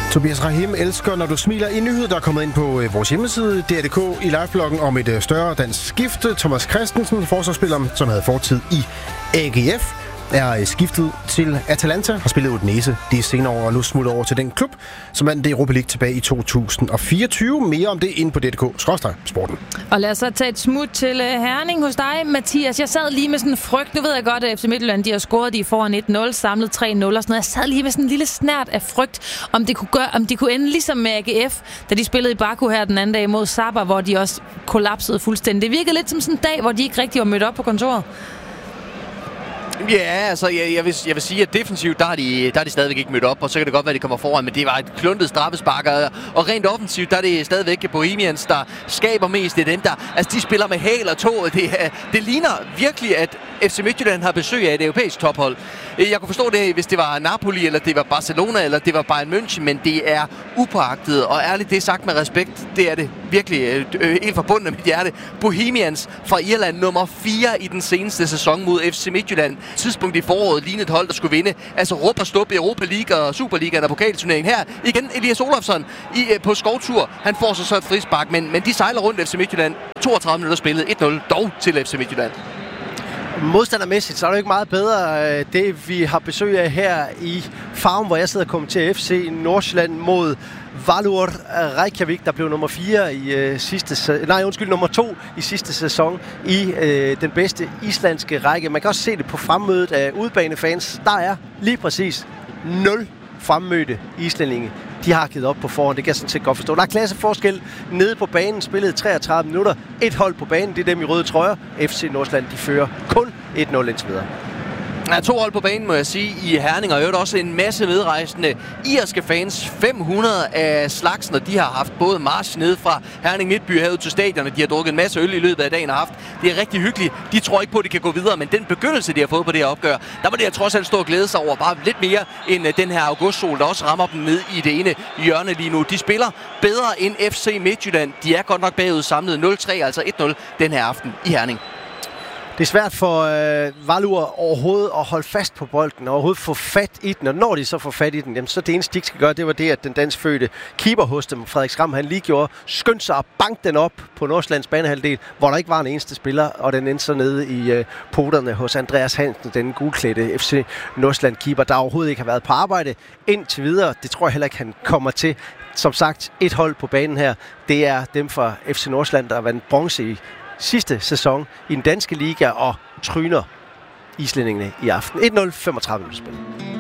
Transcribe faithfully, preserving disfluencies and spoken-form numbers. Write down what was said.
Tobias Rahim elsker, når du smiler. En nyhed, der er kommet ind på vores hjemmeside, D R punktum D K, i livebloggen om et større dansk skifte. Thomas Christensen, forsvarsspiller, som havde fortid i A G F, er skiftet til Atalanta, har spillet Udinese de senere år, og nu smutter over til den klub, som vandt det Europa League tilbage i to tusind og fireogtyve. Mere om det inde på D R punktum D K skråstreg sporten. Og lad os så tage et smut til Herning hos dig, Mathias. Jeg sad lige med sådan en frygt. Nu ved jeg godt, at F C Midtjylland, de har scoret, de foran et nul, samlet tre nul og sådan noget. Jeg sad lige med sådan en lille snært af frygt, om det kunne gøre, om de kunne ende ligesom med A G F, da de spillede i Baku her den anden dag mod Sabah, hvor de også kollapsede fuldstændig. Det virkede lidt som sådan en dag, hvor de ikke rigtig var mødt op på kontoret. Ja, altså, jeg, jeg, vil, jeg vil sige, at defensivt, der har, de, der er de stadigvæk ikke mødt op, og så kan det godt være, at de kommer foran, men det var et kluntet straffespark, og rent offensivt, der er det stadigvæk Bohemians, der skaber mest. Det er dem, der, altså, de spiller med hæl og tå. Det, det ligner virkelig, at F C Midtjylland har besøg af et europæisk tophold. Jeg kunne forstå det, hvis det var Napoli, eller det var Barcelona, eller det var Bayern München, men det er upåagtet, og ærligt, det er sagt med respekt, det er det virkelig øh, helt forbundet med mit hjerte. Bohemians fra Irland, nummer fire i den seneste sæson mod F C Midtjylland. Tidspunkt i foråret lignede et hold, der skulle vinde. Altså råb og stop i Europa League og Superligaen og pokalturneringen. Her igen Elias Olofsson i, øh, på skovtur. Han får sig så et frispark, men, men de sejler rundt F C Midtjylland. toogtredive minutter spillet, et nul dog til F C Midtjylland. Modstandermæssigt, så er det ikke meget bedre det, vi har besøg af her i Farum, hvor jeg sidder og kommenterer F C Nordsjælland mod Valur Reykjavik, der blev nummer fire i øh, sidste, nej undskyld, nummer to i sidste sæson i øh, den bedste islandske række. Man kan også se det på fremmødet af udbanefans. Der er lige præcis nul fremmødte islændinge. De har givet op på forhånd, det kan jeg sådan set godt forstå. Der er klasseforskel nede på banen, spillet treogtredive minutter. Et hold på banen, det er dem i røde trøjer. F C Nordsjælland, de fører kun et nul indtil videre. Der er to hold på banen, må jeg sige, i Herning, og øvrigt også en masse medrejsende irske fans. fem hundrede af slagsen, og de har haft både march ned fra Herning Midtby herud til stadion, og de har drukket en masse øl i løbet af dagen og haft. Det er rigtig hyggeligt. De tror ikke på, at de kan gå videre, men den begyndelse, de har fået på det her opgør, der var det, jeg trods alt stå og glæde sig over bare lidt mere end den her augustsol, der også rammer dem ned i det ene hjørne lige nu. De spiller bedre end F C Midtjylland. De er godt nok bagud samlet nul tre, altså et nul den her aften i Herning. Det er svært for øh, Valur overhovedet at holde fast på bolden, og overhovedet få fat i den, og når de så får fat i den, jamen, så det eneste, de ikke skal gøre, det var det, at den danskfødte keeper hos dem, Frederik Skram, han lige gjorde, skyndte sig at banke den op på Nordsjællands banehalvdel, hvor der ikke var en eneste spiller, og den endte så nede i øh, poterne hos Andreas Hansen, den gulklædte F C Nordsjælland keeper, der overhovedet ikke har været på arbejde indtil videre. Det tror jeg heller ikke, han kommer til. Som sagt, et hold på banen her, det er dem fra F C Nordsjælland, der vandt bronze i sidste sæson i den danske liga og tryner islændingene i aften. et nul femogtredive minutter spil.